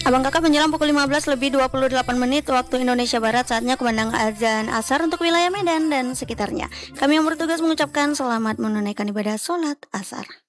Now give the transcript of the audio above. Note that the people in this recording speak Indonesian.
Abang Kakak menjelang pukul 15 lebih 28 menit waktu Indonesia Barat, saatnya kumandang azan asar untuk wilayah Medan dan sekitarnya. Kami yang bertugas mengucapkan selamat menunaikan ibadah sholat asar.